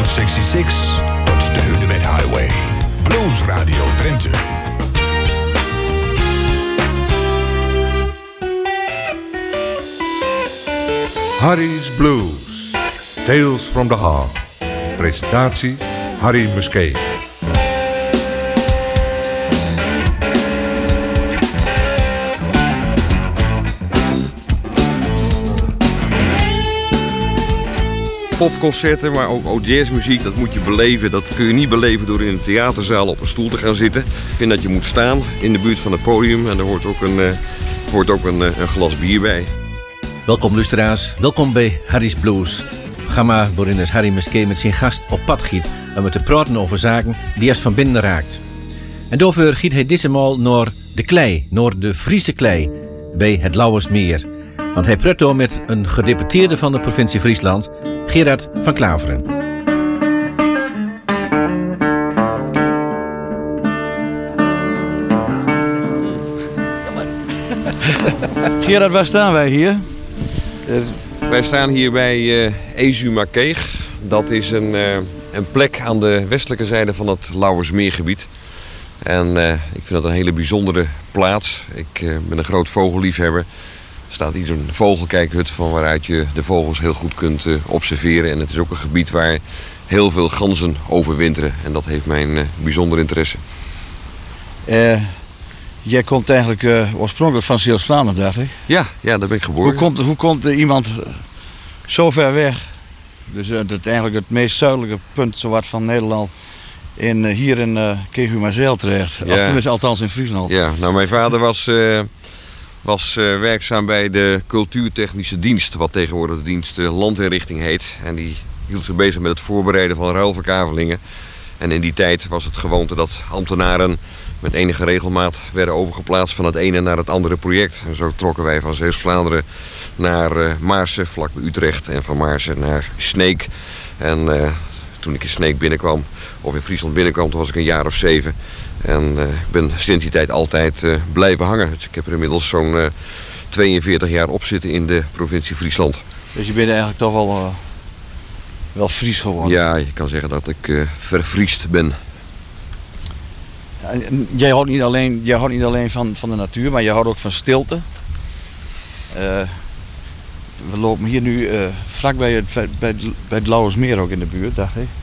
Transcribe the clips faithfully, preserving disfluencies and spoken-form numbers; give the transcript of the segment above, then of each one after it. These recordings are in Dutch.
Route zesenzestig tot de Hunebed Highway. Blues Radio Drenthe. Harry's Blues. Tales from the Heart. Presentatie Harry Muskee. Popconcerten, maar ook, ook jazzmuziek, dat moet je beleven. Dat kun je niet beleven door in een theaterzaal op een stoel te gaan zitten. Ik vind dat je moet staan in de buurt van het podium en er hoort ook een, uh, hoort ook een, uh, een glas bier bij. Welkom luisteraars, welkom bij Harry's Blues. Programma waarin is Harry Muskee met zijn gast op pad giet om met te praten over zaken die als van binnen raakt. En daarvoor giet hij deze maal naar de klei, naar de Friese klei, bij het Lauwersmeer. Want hij praat door met een gedeputeerde van de provincie Friesland, Gerard van Klaveren. Gerard, waar staan wij hier? Wij staan hier bij uh, Ezumakeeg. Dat is een, uh, een plek aan de westelijke zijde van het Lauwersmeergebied. En uh, ik vind dat een hele bijzondere plaats. Ik uh, ben een groot vogelliefhebber. Er staat hier een vogelkijkhut van waaruit je de vogels heel goed kunt uh, observeren. En het is ook een gebied waar heel veel ganzen overwinteren. En dat heeft mijn uh, bijzonder interesse. Uh, jij komt eigenlijk uh, oorspronkelijk van Zeeuws-Vlaanderen, dacht ik? Ja, ja, daar ben ik geboren. Hoe komt, hoe komt uh, iemand zo ver weg? Dus uh, dat eigenlijk het meest zuidelijke punt zowat van Nederland in, uh, hier in uh, Kegumazeil terecht. Ja. Of tenminste althans in Friesland. Ja, nou mijn vader was... Uh, was uh, werkzaam bij de cultuurtechnische dienst, wat tegenwoordig de dienst uh, landinrichting heet. En die hield zich bezig met het voorbereiden van ruilverkavelingen. En in die tijd was het gewoonte dat ambtenaren met enige regelmaat werden overgeplaatst van het ene naar het andere project. En zo trokken wij van Zeeuws-Vlaanderen naar uh, Maarssen, vlak bij Utrecht, en van Maarssen naar Sneek. En uh, toen ik in Sneek binnenkwam, of in Friesland binnenkwam, toen was ik een jaar of zeven. En uh, ik ben sinds die tijd altijd uh, blijven hangen. Dus ik heb er inmiddels zo'n uh, tweeënveertig jaar op zitten in de provincie Friesland. Dus je bent eigenlijk toch wel, uh, wel Fries geworden? Ja, je kan zeggen dat ik uh, verfriest ben. Ja, jij houdt niet alleen, jij houdt niet alleen van, van de natuur, maar jij houdt ook van stilte. Uh, we lopen hier nu uh, vlak bij het, bij, bij het Lauwersmeer ook in de buurt, dacht ik.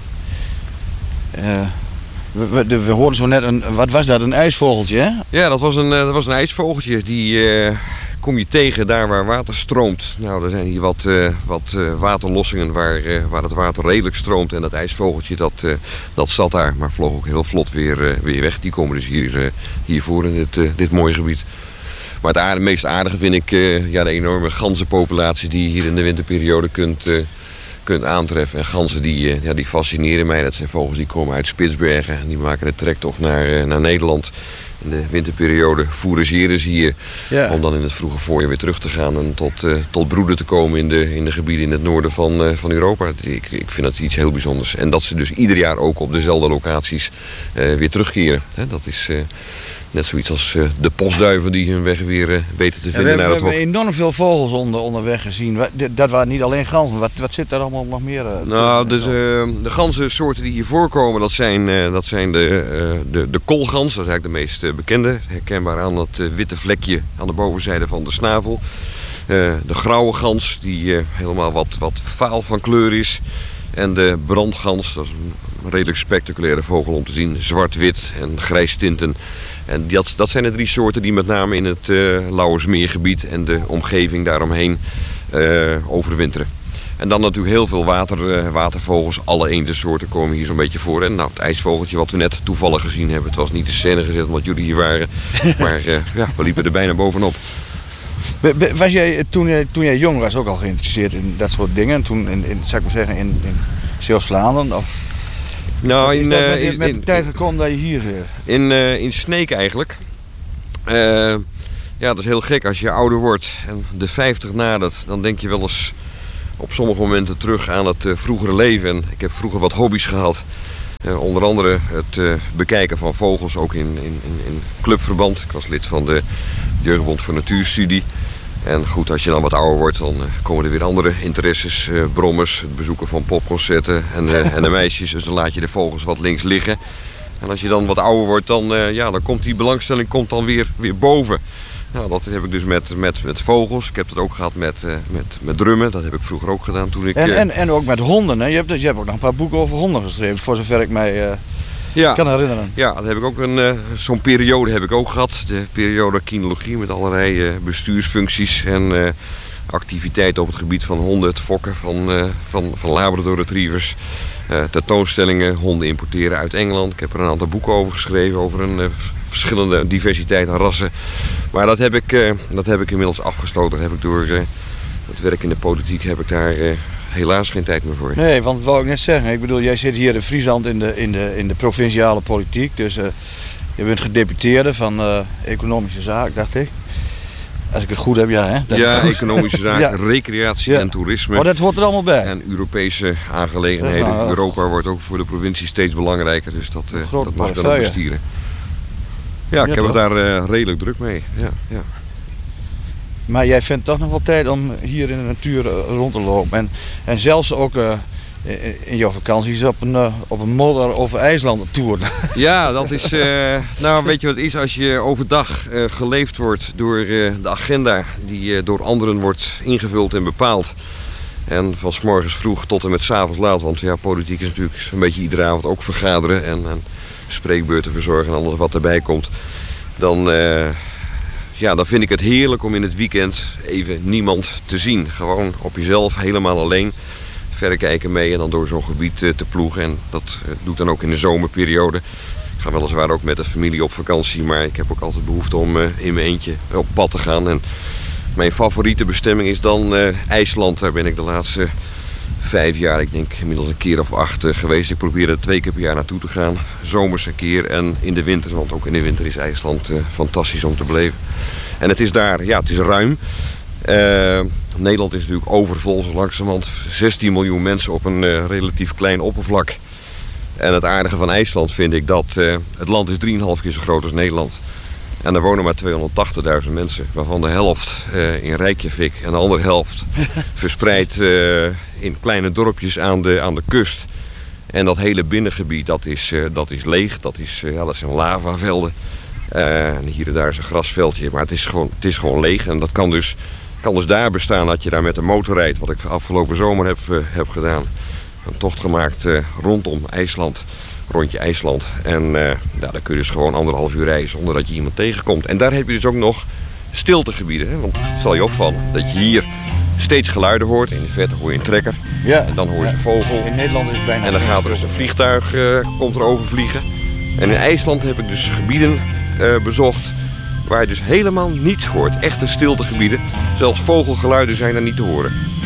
Uh, We, we, we hoorden zo net, een, wat was dat, een ijsvogeltje, hè? Ja, dat was een, dat was een ijsvogeltje. Die uh, kom je tegen daar waar water stroomt. Nou, er zijn hier wat, uh, wat uh, waterlossingen waar, uh, waar het water redelijk stroomt. En dat ijsvogeltje, dat, uh, dat zat daar, maar vloog ook heel vlot weer, uh, weer weg. Die komen dus hier, uh, hiervoor in dit, uh, dit mooie gebied. Maar het aardige, meest aardige vind ik uh, ja, de enorme ganzenpopulatie die je hier in de winterperiode kunt... Uh, kunt aantreffen. En ganzen die, ja, die fascineren mij. Dat zijn vogels die komen uit Spitsbergen en die maken de trektocht naar, naar Nederland. In de winterperiode fourageren ze hier, ja, om dan in het vroege voorjaar weer terug te gaan en tot, uh, tot broeden te komen in de, in de gebieden in het noorden van, uh, van Europa. Ik, ik vind dat iets heel bijzonders. En dat ze dus ieder jaar ook op dezelfde locaties uh, weer terugkeren. He, dat is uh, net zoiets als uh, de postduiven die hun weg weer uh, weten te vinden ja, we, naar we, het hok. We hebben enorm veel vogels onder, onderweg gezien. Dat waren niet alleen ganzen. Wat, wat zit daar allemaal nog meer? Uh, nou, dus, uh, de ganzensoorten die hier voorkomen, dat zijn, uh, dat zijn de, uh, de, de koolgans. Dat is eigenlijk de meest uh, bekende. Herkenbaar aan dat uh, witte vlekje aan de bovenzijde van de snavel. Uh, de grauwe gans, die uh, helemaal wat, wat vaal van kleur is. En de brandgans, dat is een redelijk spectaculaire vogel om te zien. Zwart-wit en grijs tinten. En dat, dat zijn de drie soorten die met name in het uh, Lauwersmeergebied en de omgeving daaromheen uh, overwinteren. En dan natuurlijk heel veel water, uh, watervogels. Alle eendensoorten komen hier zo'n beetje voor. En nou, het ijsvogeltje wat we net toevallig gezien hebben. Het was niet de scène gezet omdat jullie hier waren. Maar uh, ja, we liepen er bijna bovenop. Was jij toen, jij toen jij jong was ook al geïnteresseerd in dat soort dingen? Toen in, in, zou ik maar zeggen, in, in Zeeuws-Vlaanderen? Of nou, in, is dat met, uh, in, met de in, tijd gekomen dat je hier... In, uh, in Sneek eigenlijk. Uh, ja, dat is heel gek. Als je ouder wordt en de vijftig nadert, dan denk je wel eens op sommige momenten terug aan het uh, vroegere leven. En ik heb vroeger wat hobby's gehad. Uh, onder andere het uh, bekijken van vogels, ook in, in, in clubverband. Ik was lid van de Jeugdbond voor Natuurstudie. En goed, als je dan wat ouder wordt, dan uh, komen er weer andere interesses. Uh, brommers, het bezoeken van popconcerten en, uh, en de meisjes. Dus dan laat je de vogels wat links liggen. En als je dan wat ouder wordt, dan, uh, ja, dan komt die belangstelling komt dan weer, weer boven. Nou, dat heb ik dus met, met, met vogels. Ik heb dat ook gehad met, uh, met, met drummen. Dat heb ik vroeger ook gedaan toen ik... En, uh... en, en ook met honden. Hè? Je, hebt, je hebt ook nog een paar boeken over honden geschreven, voor zover ik mij uh, ja. kan herinneren. Ja, dat heb ik ook een, uh, zo'n periode heb ik ook gehad. De periode kinologie met allerlei uh, bestuursfuncties en uh, activiteiten op het gebied van honden. Het fokken van, uh, van, van Labrador Retrievers. Uh, tentoonstellingen, honden importeren uit Engeland. Ik heb er een aantal boeken over geschreven, over een uh, verschillende diversiteit aan rassen. Maar dat heb ik, uh, dat heb ik inmiddels afgesloten. Heb ik door uh, het werk in de politiek heb ik daar uh, helaas geen tijd meer voor. Nee, want dat wou ik net zeggen. Ik bedoel, jij zit hier in Friesland in de, in de, in de provinciale politiek. Dus uh, je bent gedeputeerde van uh, Economische Zaken, dacht ik. Als ik het goed heb, ja. Hè? Dat ja, economische zaken, ja. recreatie ja. en toerisme. Maar dat hoort er allemaal bij. En Europese aangelegenheden. Nou, Europa wordt ook voor de provincie steeds belangrijker. Dus dat, uh, dat mag ik dan ook besturen. Ja, ik ja, heb het daar uh, redelijk druk mee. Ja, ja. Maar jij vindt toch nog wel tijd om hier in de natuur uh, rond te lopen. En, en zelfs ook uh, in jouw vakanties op een, uh, op een modder over IJsland tour. Ja, dat is... Uh, nou, weet je wat het is? Als je overdag uh, geleefd wordt door uh, de agenda die uh, door anderen wordt ingevuld en bepaald. En van 's morgens vroeg tot en met 's avonds laat. Want ja, politiek is natuurlijk een beetje iedere avond ook vergaderen en, en spreekbeurten verzorgen en alles wat erbij komt. Dan, uh, ja, dan vind ik het heerlijk om in het weekend even niemand te zien. Gewoon op jezelf, helemaal alleen. Verrekijken mee en dan door zo'n gebied uh, te ploegen. En dat uh, doe ik dan ook in de zomerperiode. Ik ga weliswaar ook met de familie op vakantie, maar ik heb ook altijd behoefte om uh, in mijn eentje op pad te gaan. En mijn favoriete bestemming is dan uh, IJsland. Daar ben ik de laatste vijf jaar, ik denk inmiddels een keer of acht uh, geweest. Ik probeer er twee keer per jaar naartoe te gaan. Zomers een keer en in de winter, want ook in de winter is IJsland uh, fantastisch om te beleven. En het is daar, ja, het is ruim. Uh, Nederland is natuurlijk overvol, zo langzamerhand zestien miljoen mensen op een uh, relatief klein oppervlak. En het aardige van IJsland vind ik dat uh, het land is drieënhalf keer zo groot als Nederland. En er wonen maar tweehonderdtachtigduizend mensen, waarvan de helft uh, in Reykjavik en de andere helft verspreid uh, in kleine dorpjes aan de, aan de kust. En dat hele binnengebied, dat is, uh, dat is leeg, dat, is, uh, ja, dat zijn lavavelden. Uh, en hier en daar is een grasveldje, maar het is gewoon, het is gewoon leeg. En dat kan dus, kan dus daar bestaan dat je daar met een motor rijdt, wat ik afgelopen zomer heb, uh, heb gedaan. Een tocht gemaakt uh, rondom IJsland. Rondje IJsland. En uh, ja, daar kun je dus gewoon anderhalf uur rijden zonder dat je iemand tegenkomt. En daar heb je dus ook nog stiltegebieden. Hè? Want het zal je opvallen dat je hier steeds geluiden hoort. In de verte hoor je een trekker. Ja. En dan hoor je een vogel. In Nederland is het bijna... En dan gaat er dus een vliegtuig uh, komt er over vliegen. En in IJsland heb ik dus gebieden uh, bezocht waar je dus helemaal niets hoort. Echte stiltegebieden. Zelfs vogelgeluiden zijn er niet te horen.